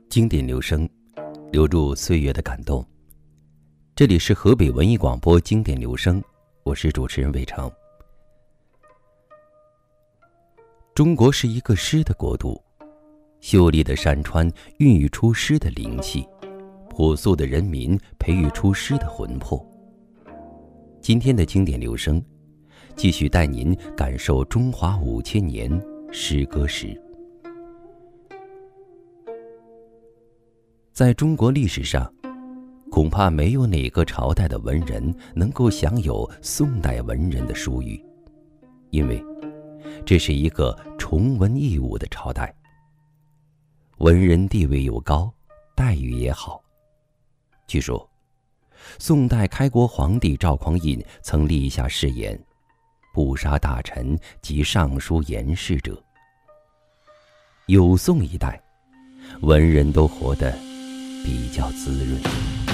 经典留声，留住岁月的感动。这里是河北文艺广播经典留声，我是主持人魏成。中国是一个诗的国度，秀丽的山川孕育出诗的灵气，朴素的人民培育出诗的魂魄。今天的经典留声，继续带您感受中华5000年诗歌史。在中国历史上，恐怕没有哪个朝代的文人能够享有宋代文人的殊遇，因为这是一个崇文抑武的朝代，文人地位又高，待遇也好。据说宋代开国皇帝赵匡胤曾立下誓言，不杀大臣及上书言事者。有宋一代，文人都活得比较滋润。